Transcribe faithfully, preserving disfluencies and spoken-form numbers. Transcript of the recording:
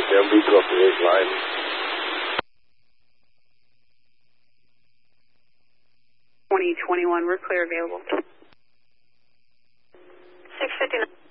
Yeah, we dropped the eight line. twenty twenty-one, we're clear available. six fifty-nine.